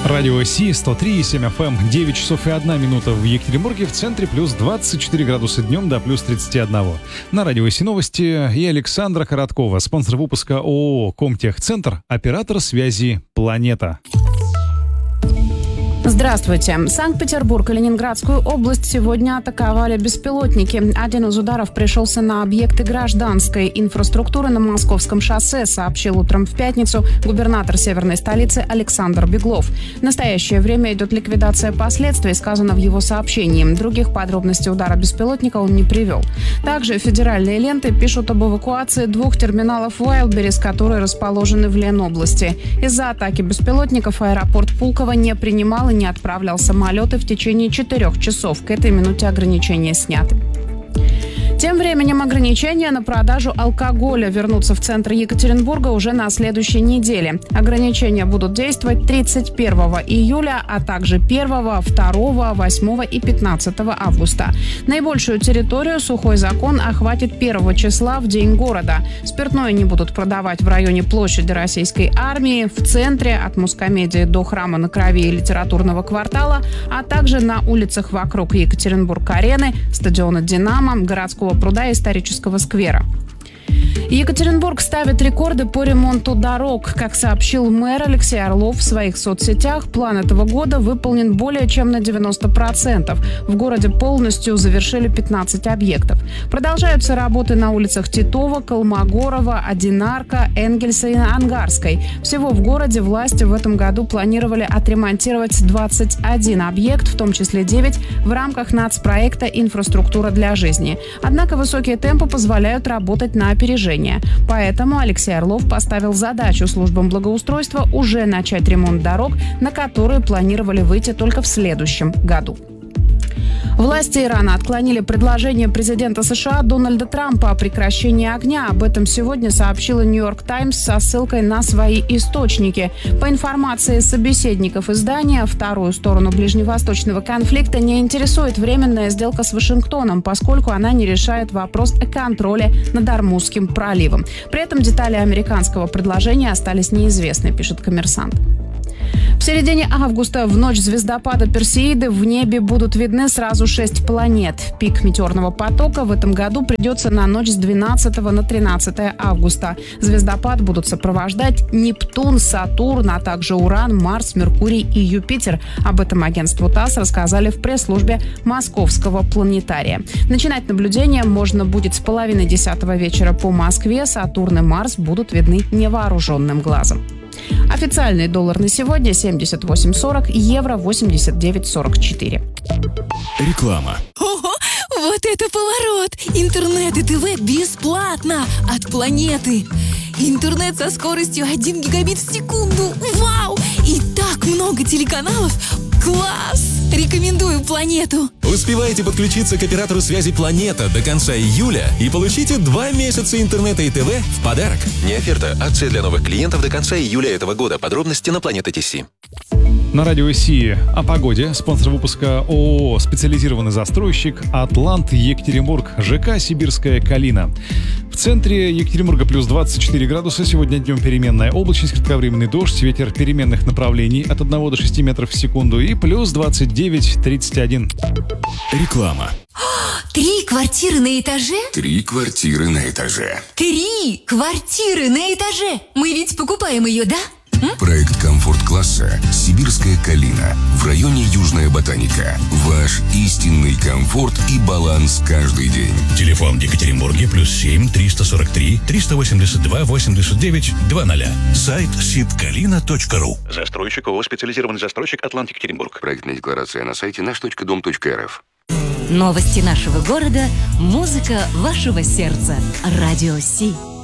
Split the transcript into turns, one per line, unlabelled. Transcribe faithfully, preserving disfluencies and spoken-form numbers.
Радио Си, сто три и семь эф эм, девять часов и одна минута в Екатеринбурге, в центре плюс двадцать четыре градуса днем до плюс тридцать один. На Радио Си новости и Александра Короткова, спонсор выпуска ООО «Комтехцентр», оператор связи «Планета».
Здравствуйте. Санкт-Петербург и Ленинградскую область сегодня атаковали беспилотники. Один из ударов пришелся на объекты гражданской инфраструктуры на Московском шоссе, сообщил утром в пятницу губернатор северной столицы Александр Беглов. В настоящее время идет ликвидация последствий, сказано в его сообщении. Других подробностей удара беспилотника он не привел. Также федеральные ленты пишут об эвакуации двух терминалов Wildberries, которые расположены в Ленобласти. Из-за атаки беспилотников аэропорт Пулково не принимал и не отправлял самолеты в течение четырех часов. К этой минуте ограничения сняты. Тем временем ограничения на продажу алкоголя вернутся в центр Екатеринбурга уже на следующей неделе. Ограничения будут действовать тридцать первого июля, а также первого, второго, восьмого и пятнадцатого августа. Наибольшую территорию сухой закон охватит первого числа в День города. Спиртное не будут продавать в районе площади Российской армии, в центре от Мускомедии до Храма на Крови и Литературного квартала, а также на улицах вокруг Екатеринбург-арены, стадиона «Динамо», городского пруда и исторического сквера. Екатеринбург ставит рекорды по ремонту дорог. Как сообщил мэр Алексей Орлов в своих соцсетях, план этого года выполнен более чем на девяносто процентов. В городе полностью завершили пятнадцать объектов. Продолжаются работы на улицах Титова, Колмогорова, Одинарка, Энгельса и Ангарской. Всего в городе власти в этом году планировали отремонтировать двадцать один объект, в том числе девять в рамках нацпроекта «Инфраструктура для жизни». Однако высокие темпы позволяют работать на опережение. Поэтому Алексей Орлов поставил задачу службам благоустройства уже начать ремонт дорог, на которые планировали выйти только в следующем году. Власти Ирана отклонили предложение президента США Дональда Трампа о прекращении огня. Об этом сегодня сообщила «Нью-Йорк Таймс» со ссылкой на свои источники. По информации собеседников издания, вторую сторону ближневосточного конфликта не интересует временная сделка с Вашингтоном, поскольку она не решает вопрос о контроле над Ормузским проливом. При этом детали американского предложения остались неизвестны, пишет «Коммерсант». В середине августа в ночь звездопада Персеиды в небе будут видны сразу шесть планет. Пик метеорного потока в этом году придется на ночь с двенадцатого на тринадцатое августа. Звездопад будут сопровождать Нептун, Сатурн, а также Уран, Марс, Меркурий и Юпитер. Об этом агентству ТАСС рассказали в пресс-службе Московского планетария. Начинать наблюдение можно будет с половины десятого вечера по Москве. Сатурн и Марс будут видны невооруженным глазом. Официальный доллар на сегодня семьдесят восемь сорок, евро восемьдесят девять сорок четыре.
Реклама.
Ого, вот это поворот! Интернет и ТВ бесплатно от Планеты. Интернет со скоростью один гигабит в секунду. Вау! И так много телеканалов. Класс! Рекомендую Планету.
Успевайте подключиться к оператору связи «Планета» до конца июля и получите два месяца интернета и ТВ в подарок.
Не оферта, акция для новых клиентов до конца июля этого года. Подробности на Планета ТС.
На Радио Си о погоде. Спонсор выпуска ООО «Специализированный застройщик» «Атлант Екатеринбург», ЖК «Сибирская Калина». В центре Екатеринбурга плюс двадцать четыре градуса. Сегодня днем переменная облачность, кратковременный дождь, ветер переменных направлений от одного до шести метров в секунду и плюс двадцать девять тридцать один.
Реклама.
Три квартиры на этаже?
Три квартиры на этаже.
Три квартиры на этаже! Мы ведь покупаем ее, да? М?
Проект комфорт-класса «Сибирская Калина» в районе Южная Ботаника. Ваш истинный комфорт и баланс каждый день.
Телефон в Екатеринбурге плюс семь триста сорок три триста восемьдесят два восемьдесят девять двадцать. Сайт сибкалина точка ру.
Застройщик ООО «Специализированный застройщик Атлант Екатеринбург».
Проектная декларация на сайте наш точка дом точка эр эф.
Новости нашего города, музыка вашего сердца. Радио Си.